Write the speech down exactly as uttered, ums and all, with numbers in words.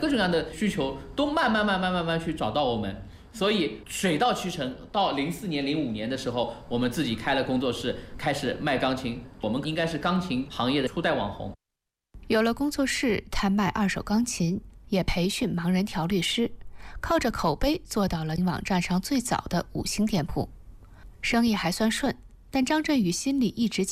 各种各样的需求都慢慢慢慢慢慢去找到我们。所以水到渠成，到零四年、零五年的时候，我们自己开了工作室，开始卖钢琴。我们应该是钢琴行业的初代网红。 有了工作室，他卖二手钢琴，也培训盲人调律师，靠着口碑做到了网站上最早的五星店铺，生意还算顺。但张振宇心里一直